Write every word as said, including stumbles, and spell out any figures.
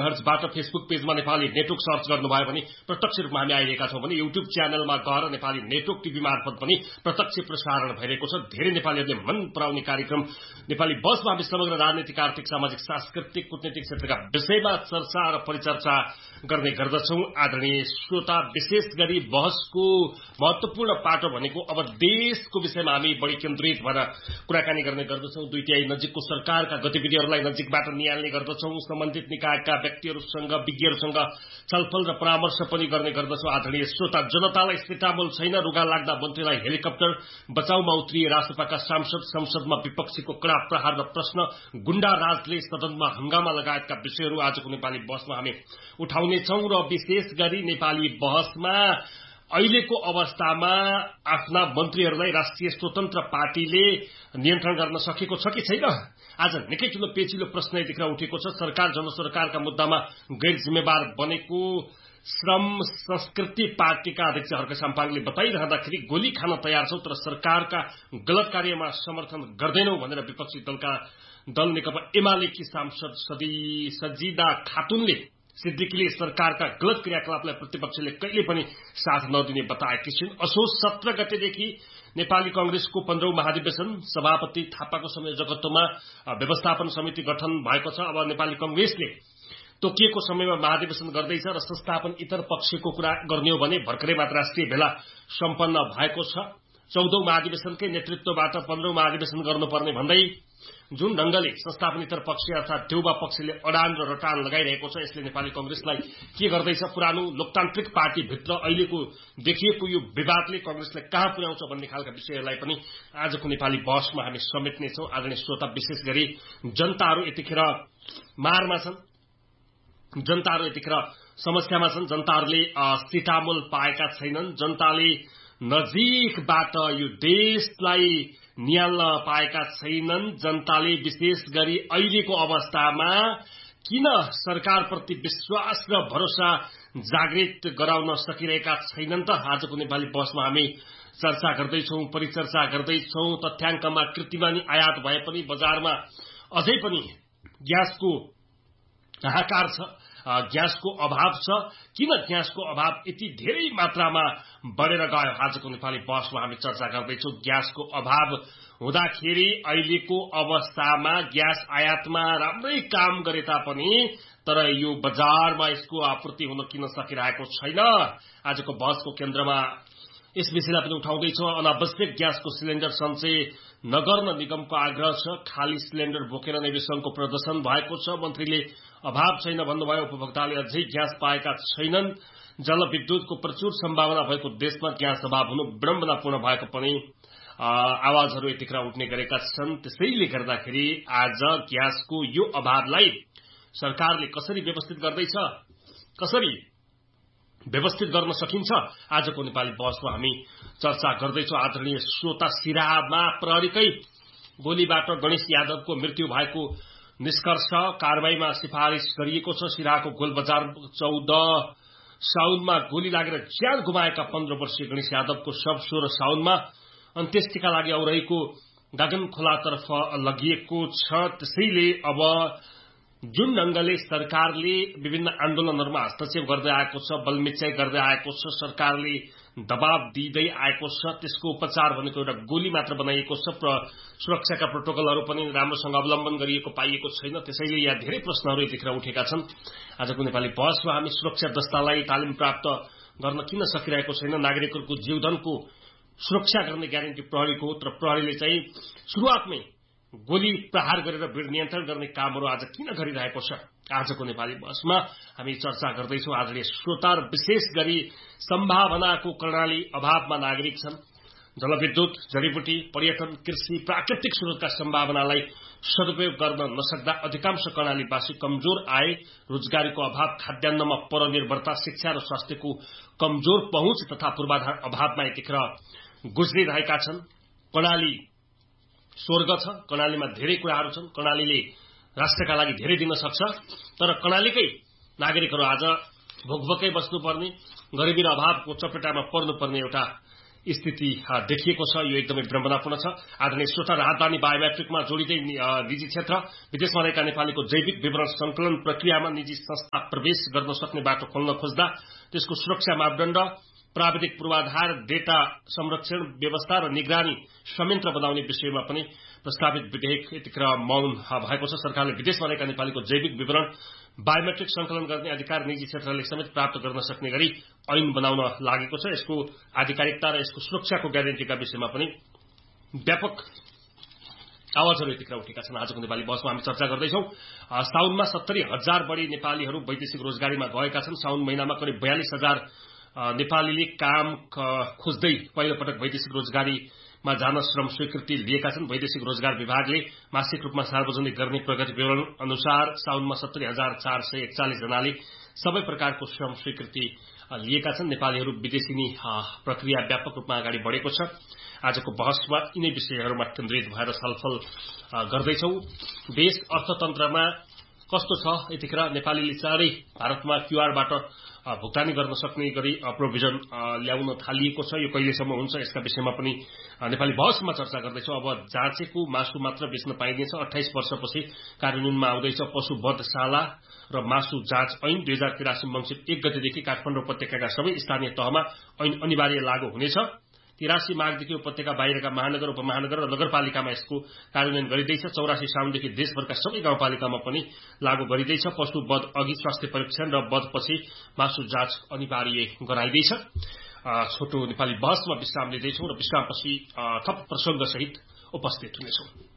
हर्जबाट Facebook पेजमा Nepali network search गर्नुभयो भने प्रत्यक्ष रूपमा हामी आइरहेका छौं भने युट्युब च्यानलमा गएर नेपाली नेटवर्क टिभी मार्फत पनि प्रत्यक्ष प्रसारण भइरहेको छ। धेरै नेपालीहरूले मन पराउने कार्यक्रम नेपाली बसमा हामी समग्र राजनीतिक, आर्थिक, सामाजिक, सांस्कृतिक, कूटनीतिक क्षेत्रका विषयमा चर्चा र परिचर्चा गर्ने गर्दछौं। आदरणीय श्रोता, विशेष गरी बहसको महत्वपूर्ण पाटो भनेको अब देशको विषयमा हामी बढी केन्द्रित भएर कुराकानी गर्ने गर्दछौं। दुई तिहाई नजिकको सरकारका गतिविधिहरूलाई नजिकबाट निहाल्ने गर्दछौं। सम्बन्धित निकायका व्यक्तिहरूसँग, विज्ञहरूसँग छलफल र परामर्श पनि गर्ने गर्दछौं। आदरणीय श्रोता, जनतालाई स्थितामूल छैन, रुगा लाग्दा मन्त्रीलाई हेलिकप्टर, बचाउमा उत्रिए रासपाका सांसद, संसदमा विपक्षीको कडा प्रहार र प्रश्न, गुण्डा राजले सदनमा हंगामा लगायतका विषयहरू आजको नेपाली बहसमा हामी उठाउनेछौं। र विशेष गरी नेपाली बहसमा अहिलेको अवस्थामा आफ्ना मन्त्रीहरूलाई राष्ट्रिय स्वतन्त्र पार्टीले नियन्त्रण गर्न सकेको छ कि छैन, आज निकै ठूलो पेचिलो प्रश्न यतिखेर उठेको छ। सरकार जनसरकारका मुद्दामा गैर जिम्मेवार बनेको श्रम संस्कृति पार्टीका अध्यक्ष हर्क साम्पाङले बताइरहँदाखेरि गोली खान तयार छौं तर सरकारका गलत कार्यमा समर्थन गर्दैनौ भनेर विपक्षी दलका दल नेकपा एमालेकी सांसद सजिदा खातुनले सिद्दिकीले सरकारका गलत क्रियाकलापलाई प्रतिपक्षले कहिले पनि साथ नदिने बताएकी छिन्। असोज सत्र गतेदेखि नेपाली कांग्रेसको पन्ध्रौं महाधिवेशन सभापति थापाको संयोजकत्वमा व्यवस्थापन समिति गठन भएको छ। अब नेपाली कांग्रेसले तोकिएको समयमा महाधिवेशन गर्दैछ र संस्थापन इतर पक्षको कुरा गर्ने हो भने भर्खरै मात्र राष्ट्रिय भेला सम्पन्न भएको छ। चौधौं महाधिवेशनकै नेतृत्वबाट पन्ध्रौं महाधिवेशन गर्नुपर्ने भन्दै जुन ढंगले संस्थापन इतर पक्ष अर्थात देउबा पक्षले अडान र रटान लगाइरहेको छ, यसले नेपाली कांग्रेसलाई के गर्दैछ? पुरानो लोकतान्त्रिक पार्टी भित्र अहिलेको देखिएको यो विवादले कांग्रेसलाई कहाँ पुर्याउँछ भन्ने खालका विषयहरूलाई पनि आजको नेपाली बहसमा हामी समेट्नेछौं। आदरणीय श्रोता, विशेष गरी जनताहरू यतिखेर मारमा छन्, जनताहरू यतिखेर समस्यामा छन्, जनताहरूले सिटामोल पाएका छैनन्, जनताले नजिकबाट यो देशलाई निहाल्न पाएका छैनन्। जनताले विशेष गरी अहिलेको अवस्थामा किन सरकारप्रति विश्वास र भरोसा जागृत गराउन सकिरहेका छैनन् त? आजको नेपाली बहसमा हामी चर्चा गर्दैछौं, परिचर्चा गर्दैछौं। तथ्याङ्कमा कृतिमानी आयात भए पनि बजारमा अझै पनि ग्यासको हाहाकार छ, ग्यासको अभाव छ। किन ग्यासको अभाव यति धेरै मात्रामा बढेर गयो? आजको नेपाली बहसमा हामी चर्चा गर्दैछौं। ग्यासको अभाव हुँदाखेरि अहिलेको अवस्थामा ग्यास आयातमा राम्रै काम गरे तापनि तर यो बजारमा यसको आपूर्ति हुन किन सकिरहेको छैन? आजको बहसको केन्द्रमा यस विषयलाई पनि उठाउँदैछौं। अनावश्यक ग्यासको सिलिन्डर सञ्चय नगर्न निगमको आग्रह छ। खाली सिलिन्डर बोकेर नै विषमको प्रदर्शन भएको छ। मन्त्रीले अभाव छैन भन्नुभयो, उपभोक्ताले अझै ग्यास पाएका छैनन्। जलविद्युतको प्रचुर सम्भावना भएको देशमा ग्यास अभाव हुनु विडम्बनापूर्ण भएको पनि आवाजहरू यतिखेर उठ्ने गरेका छन्। त्यसैले गर्दाखेरि आज ग्यासको यो अभावलाई सरकारले कसरी व्यवस्थित गर्दैछ, कसरी व्यवस्थित गर्न सकिन्छ, आजको नेपाली बहसमा हामी चर्चा गर्दैछौं। आदरणीय श्रोता, सिराहामा प्रहरीकै गोलीबाट गणेश यादवको मृत्यु भएको निष्कर्ष कारबाहीमा सिफारिस गरिएको छ। सिराहाको गोलबजार चौध साउनमा गोली लागेर ज्यान गुमाएका पन्ध्र वर्षीय गणेश यादवको शव सोह्र साउनमा अन्त्येष्टिका लागि औरहीको गगन खोलातर्फ लगिएको छ। त्यसैले अब जुन ढंगले सरकारले विभिन्न आन्दोलनहरूमा हस्तक्षेप गर्दै आएको छ, बलमिच्याई गर्दै आएको छ, सरकारले दबाव दिँदै आएको छ, त्यसको उपचार भनेको एउटा गोली मात्र बनाइएको छ। सुरक्षाका प्रोटोकलहरू पनि राम्रोसँग अवलम्बन गरिएको पाइएको छैन। त्यसैले यहाँ धेरै प्रश्नहरू यतिखेर उठेका छन्। आजको नेपाली बहसमा हामी सुरक्षा दस्तालाई तालिम प्राप्त गर्न किन सकिरहेको छैन, नागरिकहरूको जीवधनको सुरक्षा गर्ने ग्यारेन्टी प्रहरीको हो तर प्रहरीले चाहिँ सुरुवातमै गोली प्रहार गरेर भिड नियन्त्रण गर्ने कामहरू आज किन गरिरहेको छ? आजको नेपाली बहसमा हामी चर्चा गर्दैछौं। आदरणीय श्रोता, विशेष गरी सम्भावनाको कर्णाली अभावमा नागरिक छन्। जलविद्युत, जडीबुटी, पर्यटन, कृषि, प्राकृतिक स्रोतका सम्भावनालाई सदुपयोग गर्न नसक्दा अधिकांश कर्णालीवासी कमजोर आय, रोजगारीको अभाव, खाद्यान्नमा परनिर्भरता, शिक्षा र स्वास्थ्यको कमजोर पहुँच तथा पूर्वाधार अभावमा यतिखेर गुज्रिरहेका छन्। कर्णाली स्वर्ग छ, कर्णालीमा धेरै कुराहरू छन्, कर्णालीले राष्ट्रका लागि धेरै दिन सक्छ तर कर्णालीकै नागरिकहरू आज भोकभोकै बस्नुपर्ने, गरिबी र अभावको चपेटामा पर्नुपर्ने एउटा स्थिति देखिएको छ। यो एकदमै विडम्बनापूर्ण छ। आदरणीय श्रोता, राजधानी बायोमेट्रिकमा जोडिँदै निजी क्षेत्र विदेशमा रहेका नेपालीको जैविक विवरण संकलन प्रक्रियामा निजी संस्था प्रवेश गर्न सक्ने बाटो खोल्न खोज्दा त्यसको सुरक्षा मापदण्ड, प्राविधिक पूर्वाधार, डेटा संरक्षण व्यवस्था र निगरानी संयन्त्र बनाउने विषयमा पनि प्रस्तावित विधेयक यतिखेर मौन भएको छ। सरकारले विदेशमा रहेका नेपालीको जैविक विवरण बायोमेट्रिक संकलन गर्ने अधिकार निजी क्षेत्रले समेत प्राप्त गर्न सक्ने गरी ऐन बनाउन लागेको छ। यसको आधिकारिकता र यसको सुरक्षाको ग्यारेन्टीका विषयमा पनि व्यापक आवाजहरू यतिखेर उठेका छन्। आजको नेपाली बहसमा हामी चर्चा गर्दैछौँ। साउनमा सत्तरी हजार बढी नेपालीहरू वैदेशिक रोजगारीमा गएका छन्। साउन महिनामा करिब बयालिस हजार नेपालीले काम खोज्दै पहिलो पटक वैदेशिक रोजगारीमा जान श्रम स्वीकृति लिएका छन्। वैदेशिक रोजगार विभागले मासिक रूपमा सार्वजनिक गर्ने प्रगति विवरण अनुसार साउनमा सत्तरी हजार चार सय एकचालिस जनाले सबै प्रकारको श्रम स्वीकृति लिएका छन्। नेपालीहरू विदेशिनी प्रक्रिया व्यापक रूपमा अगाडि बढेको छ। आजको बहसमा यिनै विषयहरूमा केन्द्रित भएर छलफल गर्दैछौँ। देश अर्थतन्त्रमा कस्तो छ यतिखेर? नेपालीले चाँडै भारतमा क्यूआरबाट भुक्तानी गर्न सक्ने गरी प्रोभिजन ल्याउन थालिएको छ। यो कहिलेसम्म हुन्छ यसका विषयमा पनि नेपाली बहसमा चर्चा गर्दैछौँ। अब जाँचेको मासु मात्र बेच्न पाइनेछ। अठाइस वर्षपछि कार्यान्वयनमा आउँदैछ पशुवधशाला र मासु जाँच ऐन। दुई हजार तिरासी मङ्सिर एक गतेदेखि काठमाडौँ उपत्यकाका सबै स्थानीय तहमा ऐन अनिवार्य लागू हुनेछ। तिरासी माघदेखि उपत्यका बाहिरका महानगर, उपमहानगर र नगरपालिकामा यसको कार्यान्वयन गरिँदैछ। चौरासी साउनदेखि देशभरका सबै गाउँपालिकामा पनि लागू गरिँदैछ। पशु वध अघि स्वास्थ्य परीक्षण र वधपछि मासु जाँच अनिवार्य गराइँदैछ। छोटो नेपाली बहसमा विश्राम लिँदैछौँ र विश्रामपछि थप प्रसङ्गसहित उपस्थित हुनेछौँ।